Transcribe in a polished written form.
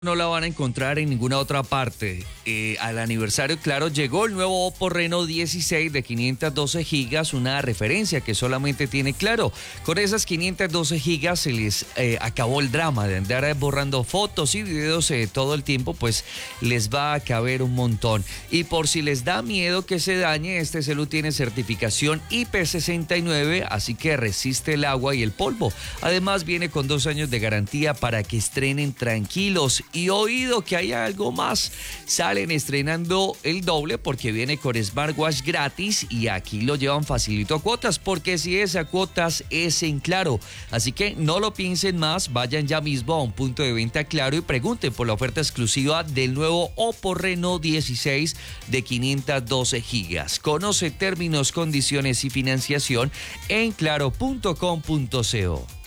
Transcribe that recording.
No la van a encontrar en ninguna otra parte. Al aniversario, claro, llegó el nuevo Oppo Reno 16 de 512 gigas, una referencia que solamente tiene Claro. Con esas 512 gigas se les acabó el drama de andar borrando fotos y videos todo el tiempo, pues les va a caber un montón. Y por si les da miedo que se dañe, este celu tiene certificación IP69, así que resiste el agua y el polvo. Además, viene con 2 años de garantía para que estrenen tranquilos. Y oído que hay algo más, salen estrenando el doble porque viene con smartwatch gratis y aquí lo llevan facilito a cuotas, porque si es a cuotas es en Claro. Así que no lo piensen más, vayan ya mismo a un punto de venta Claro y pregunten por la oferta exclusiva del nuevo Oppo Reno 16 de 512 gigas. Conoce términos, condiciones y financiación en claro.com.co.